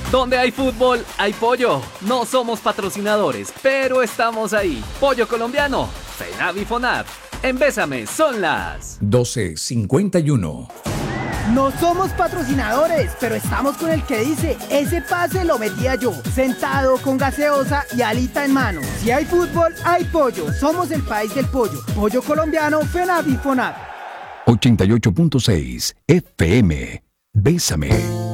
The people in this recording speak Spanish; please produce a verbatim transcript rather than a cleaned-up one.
Donde hay fútbol, hay pollo. No somos patrocinadores, pero estamos ahí. Pollo colombiano, FENAV y FONAV. En Bésame son las doce cincuenta y uno. No somos patrocinadores, pero estamos con el que dice, ese pase lo metía yo, sentado con gaseosa y alita en mano. Si hay fútbol, hay pollo. Somos el país del pollo. Pollo colombiano, FENAV y FONAV. ochenta y ocho punto seis F M. Bésame.